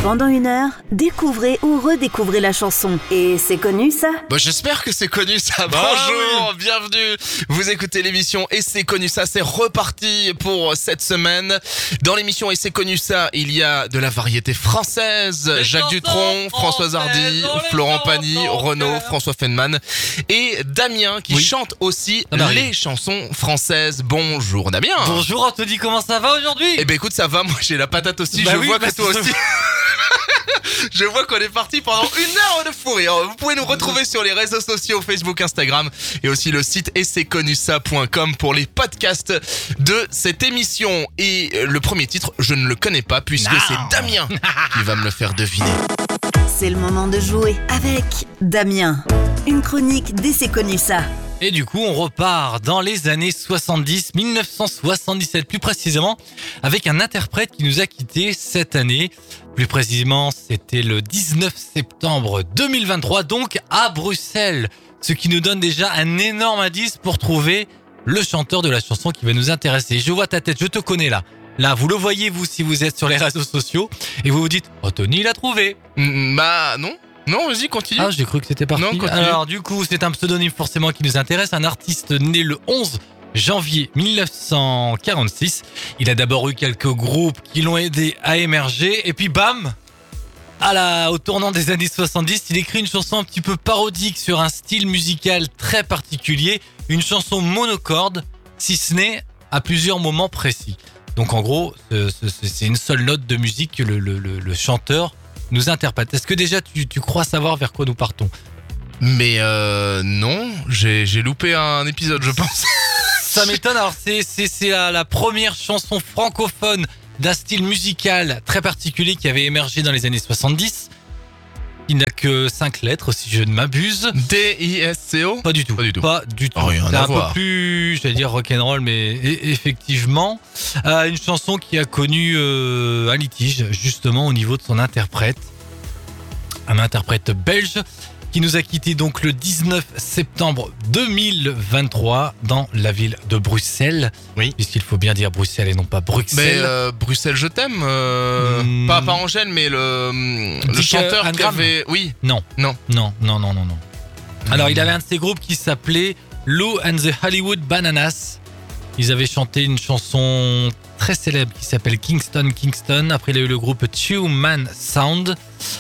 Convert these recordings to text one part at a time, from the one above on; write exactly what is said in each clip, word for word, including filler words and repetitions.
Pendant une heure, découvrez ou redécouvrez la chanson. Et c'est connu ça ? Bah j'espère que c'est connu ça. Bah, Bonjour, oui. bienvenue. Vous écoutez l'émission Et c'est connu ça. C'est reparti pour cette semaine. Dans l'émission Et c'est connu ça, il y a de la variété française. Les Jacques chansons Dutronc, Françoise Hardy, françaises, Florent les Pagny, chansons Renaud, françaises. François Feynman et Damien qui Oui. chante aussi Ça m'arrive. les chansons françaises. Bonjour Damien. Bonjour Anthony, comment ça va aujourd'hui? Eh ben écoute, ça va, moi j'ai la patate aussi, Bah je oui, vois bah, que toi c'est- aussi. Je vois qu'on est parti pendant une heure de fou rire. Vous pouvez nous retrouver sur les réseaux sociaux, Facebook, Instagram et aussi le site et c'est connu ça point com pour les podcasts de cette émission. Et le premier titre, je ne le connais pas puisque Non. c'est Damien qui va me le faire deviner. C'est le moment de jouer avec Damien. Une chronique d'Et c'est connu ça. Et du coup, on repart dans les années soixante-dix, dix-neuf cent soixante-dix-sept plus précisément, avec un interprète qui nous a quittés cette année. Plus précisément, c'était le dix-neuf septembre deux mille vingt-trois, donc à Bruxelles. Ce qui nous donne déjà un énorme indice pour trouver le chanteur de la chanson qui va nous intéresser. Je vois ta tête, je te connais là. Là, vous le voyez, vous, si vous êtes sur les réseaux sociaux, et vous vous dites, oh Tony, il a trouvé. Mm, Bah non, non, vas-y, continue. Ah, j'ai cru que c'était parti. Non, continue. Alors, du coup, c'est un pseudonyme forcément qui nous intéresse. Un artiste né le onze janvier mille neuf cent quarante-six. Il a d'abord eu quelques groupes qui l'ont aidé à émerger. Et puis, bam, à la, au tournant des années soixante-dix, il écrit une chanson un petit peu parodique sur un style musical très particulier. Une chanson monocorde, si ce n'est à plusieurs moments précis. Donc, en gros, ce- ce- c'est une seule note de musique que le, le- le- le chanteur nous interprète. Est-ce que déjà tu, tu crois savoir vers quoi nous partons? Mais euh, non, j'ai j'ai loupé un épisode, je pense. Ça m'étonne. Alors c'est c'est c'est la, la première chanson francophone d'un style musical très particulier qui avait émergé dans les années soixante-dix. Il n'a que cinq lettres si je ne m'abuse. D I S C O. Pas du tout. Pas du tout. Pas du tout. Oh, rien C'est à un voir. peu plus, j'allais dire rock'n'roll, mais e- effectivement, euh, une chanson qui a connu euh, un litige justement au niveau de son interprète, un interprète belge qui nous a quitté donc le dix-neuf septembre deux mille vingt-trois dans la ville de Bruxelles. Oui. Puisqu'il faut bien dire Bruxelles et non pas Mais Bruxelles. euh, Bruxelles, je t'aime. euh, Hmm. Pas pas Angèle, mais le le Dick, chanteur euh, qui Anagram. avait. Oui. Non, Non. non, non, non, non, non. Alors, il avait un de ses groupes qui s'appelait Lou and the Hollywood Bananas. Ils avaient chanté une chanson très célèbre qui s'appelle Kingston Kingston. Après, il y a eu le groupe Two Man Sound.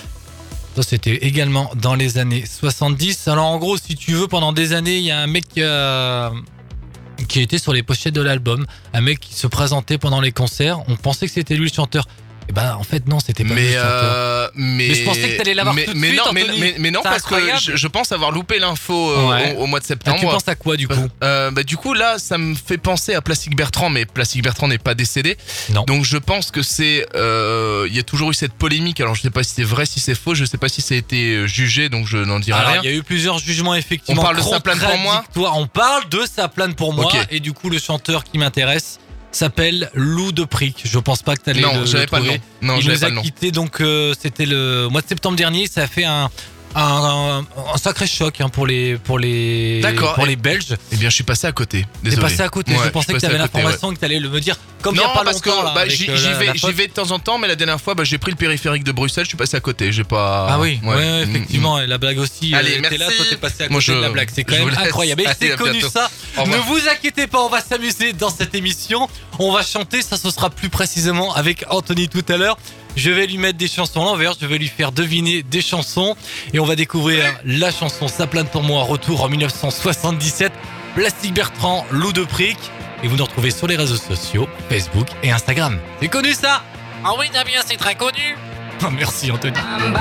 Ça, c'était également dans les années soixante-dix. Alors, en gros, si tu veux, pendant des années, il y a un mec euh, qui était sur les pochettes de l'album. Un mec qui se présentait pendant les concerts. On pensait que c'était lui le chanteur. Et ben, en fait, non, c'était pas lui Mais, le chanteur. euh, mais Mais je pensais que t'allais l'avoir mais, tout de mais suite, non, mais, Anthony. mais, mais non, C'est parce incroyable. que je, je pense avoir loupé l'info euh, Ouais. au, au mois de Ah, septembre. tu penses à quoi, du coup? Euh, bah, du coup, là, ça me fait penser à Plastic Bertrand, mais Plastic Bertrand n'est pas décédé. Non. Donc, je pense que c'est. euh, Il y a toujours eu cette polémique. Alors, je sais pas si c'est vrai, si c'est faux. Je sais pas si ça a été jugé, donc je n'en dirai Alors, rien. il y a eu plusieurs jugements effectivement. On parle de Sa plane pour moi contradictoires. On parle de Sa plane pour moi. Ok. Et du coup, le chanteur qui m'intéresse s'appelle Lou de Prick. Je pense pas que t'allais Non, le, j'avais le pas le trouver. nom. Non, Il j'avais nous pas a le nom. quitté donc euh, c'était le mois de septembre dernier. Ça a fait un un, un- un sacré choc hein, pour les pour les D'accord. pour Et- les Belges. Eh bien, je suis passé à côté. T'es Désolé. passé à côté. Ouais, je je pensais suis que passé t'avais à côté, ouais. l'information que t'allais le me dire. Comme il y Non, a pas parce que longtemps là. bah, avec, j'y euh, j'y la- vais, la j'y pote. vais de temps en temps, mais la dernière fois, bah, j'ai pris le périphérique de Bruxelles, je suis passé à côté. J'ai pas. Ah oui, ouais, ouais, Mm, effectivement, et la blague aussi. Allez, euh, était là, merci. toi t'es passé à côté Moi, je- de la blague, c'est quand je même vous laisse. incroyable. Et Allez, c'est à connu bientôt. ça. Au Ne revoir. vous inquiétez pas, on va s'amuser dans cette émission. On va chanter, ça ce sera plus précisément avec Anthony tout à l'heure. Je vais lui mettre des chansons à l'envers, je vais lui faire deviner des chansons et on va découvrir la chanson Sa plane pour moi, retour en dix-neuf cent soixante-dix-sept. Plastic Bertrand, Lou de Prick. Et vous nous retrouvez sur les réseaux sociaux, Facebook et Instagram. C'est connu ça? Ah oui, Damien, c'est très connu. Merci Anthony.